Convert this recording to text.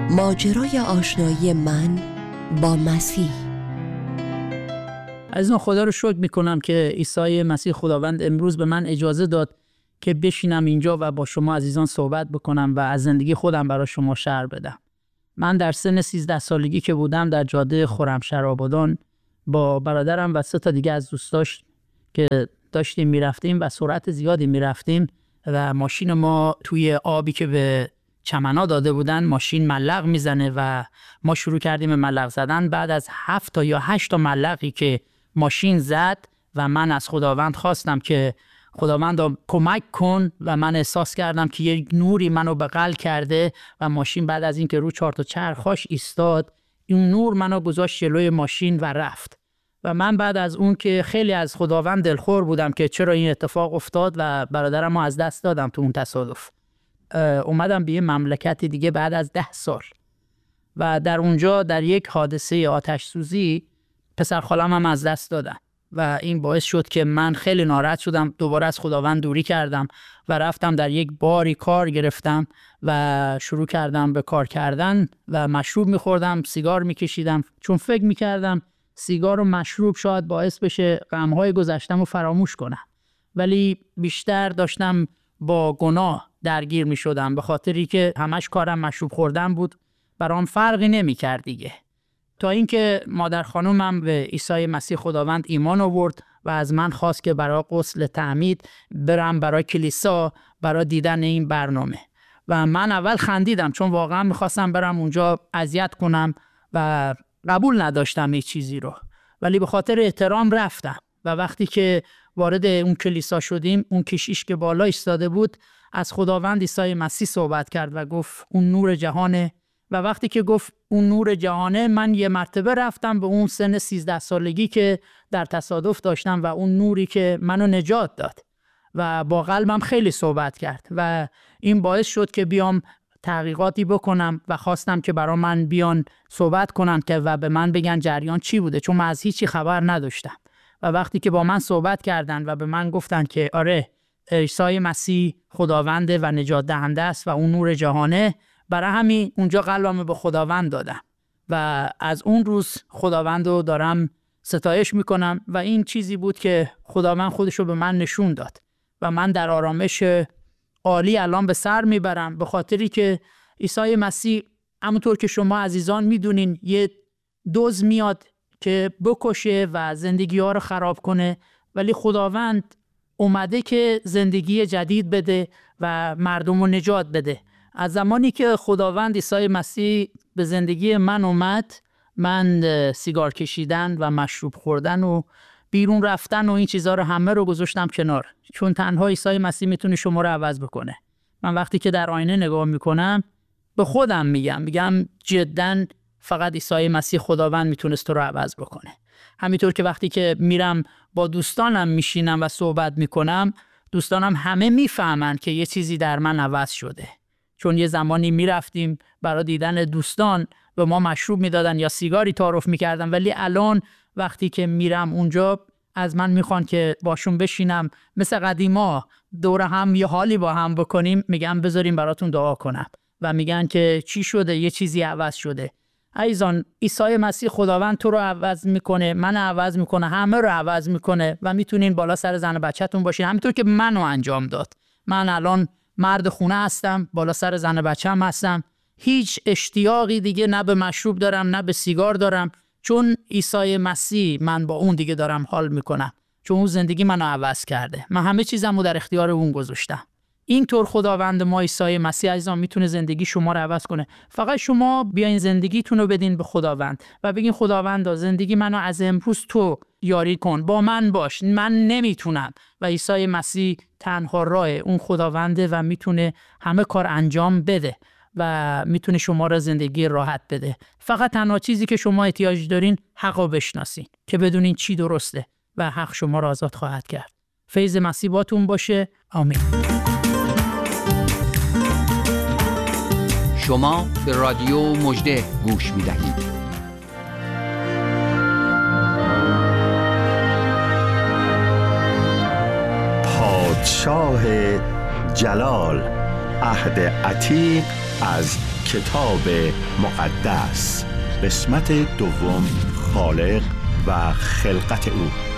ماجرای آشنایی من با مسیح. عزیزان، خدا رو شکر میکنم که عیسی مسیح خداوند امروز به من اجازه داد که بشینم اینجا و با شما عزیزان صحبت بکنم و از زندگی خودم برای شما شرح بدم. من در سن 13 سالگی که بودم در جاده خرمشهرآبادان با برادرم و 3 دیگه از دوستاش که داشتیم میرفتیم و سرعت زیادی میرفتیم و ماشین ما توی آبی که به چمنا داده بودن ماشین ملق میزنه و ما شروع کردیم ملق زدن. بعد از 7 یا 8 ملقی که ماشین زد و من از خداوند خواستم که خداوند کمک کن و من احساس کردم که یک نوری منو بغل کرده و ماشین بعد از اینکه رو 4 چرخاش ایستاد، این نور منو گذاشت جلوی ماشین و رفت. و من بعد از اون که خیلی از خداوند دلخور بودم که چرا این اتفاق افتاد و برادرم رو از دست دادم تو اون تصادف، اومدم به یه مملکت دیگه بعد از 10 سال و در اونجا در یک حادثه آتش سوزی پسر خالم هم از دست دادم و این باعث شد که من خیلی ناراحت شدم. دوباره از خداوند دوری کردم و رفتم در یک باری کار گرفتم و شروع کردم به کار کردن و مشروب میخوردم، سیگار میکشیدم، چون فکر میکردم سیگار و مشروب شاید باعث بشه غمهای گذشتم رو فراموش کنم، ولی بیشتر داشتم با گناه درگیر می شدم به خاطری که همش کارم مشروب خوردن بود، برام فرقی نمی کرد دیگه. تا اینکه مادر خانومم به عیسی مسیح خداوند ایمان آورد و از من خواست که برای غسل تعمید برم برای کلیسا برای دیدن این برنامه و من اول خندیدم چون واقعا میخواستم برم اونجا اذیت کنم و قبول نداشتم این چیزی رو، ولی به خاطر احترام رفتم و وقتی که وارد اون کلیسا شدیم اون کشیش که بالا ایستاده بود از خداوند عیسی مسیح صحبت کرد و گفت اون نور جهانه و وقتی که گفت اون نور جهانه من یه مرتبه رفتم به اون سن 13 سالگی که در تصادف داشتم و اون نوری که منو نجات داد و با قلبم خیلی صحبت کرد و این باعث شد که بیام تحقیقاتی بکنم و خواستم که برای من بیان صحبت کنن که و به من بگن جریان چی بوده، چون من از هیچی خبر نداشتم. و وقتی که با من صحبت کردن و به من گفتن که آره عیسی مسیح خداونده و نجات دهنده است و اون نور جهانه، برای همین اونجا قلبم به خداوند دادم و از اون روز خداوند رو دارم ستایش میکنم و این چیزی بود که خداوند خودش رو به من نشون داد و من در آرامش عالی الان به سر میبرم به خاطری که عیسی مسیح همونطور که شما عزیزان میدونین یه دزد میاد که بکشه و زندگی ها رو خراب کنه، ولی خداوند اومده که زندگی جدید بده و مردم رو نجات بده. از زمانی که خداوند عیسی مسیح به زندگی من اومد، من سیگار کشیدن و مشروب خوردن و بیرون رفتن و این چیزها رو همه رو گذاشتم کنار، چون تنها عیسی مسیح میتونه شما رو عوض بکنه. من وقتی که در آینه نگاه میکنم به خودم میگم جداً فقط عیسی مسیح خداوند میتونست تو رو عوض بکنه. همینطور که وقتی که میرم با دوستانم میشینم و صحبت میکنم، دوستانم همه میفهمن که یه چیزی در من عوض شده، چون یه زمانی میرفتیم برای دیدن دوستان به ما مشروب میدادن یا سیگاری تعارف میکردن، ولی الان وقتی که میرم اونجا از من میخوان که باشون بشینم مثل قدیما دور هم یه حالی با هم بکنیم، میگم بذاریم براتون دعا کنم و میگن که چی شده، یه چیزی عوض شده. عزیزان، عیسی مسیح خداوند تو رو عوض میکنه، من عوض میکنه، همه رو عوض میکنه و میتونین بالا سر زن و بچه‌تون باشین همینطور که منو انجام داد. من الان مرد خونه هستم، بالا سر زن و بچه‌م هستم، هیچ اشتیاقی دیگه نه به مشروب دارم نه به سیگار دارم، چون عیسی مسیح من با اون دیگه دارم حال میکنم، چون اون زندگی منو عوض کرده. من همه چیزمو در اختیار اون گذاشتم. اینطور خداوند ما عیسی مسیح عزیزان میتونه زندگی شما رو عوض کنه. فقط شما بیاین زندگیتون رو بدین به خداوند و بگین خداوندا زندگی منو از امروز تو یاری کن، با من باش، من نمیتونم. و عیسی مسیح تنها راه اون خداونده و میتونه همه کار انجام بده و میتونه شما را زندگی راحت بده. فقط تنها چیزی که شما احتیاج دارین حق رو بشناسین که بدونین چی درسته و حق شما را آزاد خواهد کرد. فیض مسیح باتون باشه. آمین. شما به رادیو مژده گوش می‌دهید. پادشاه جلال عهد عتیق از کتاب مقدس، قسمت دوم، خالق و خلقت او.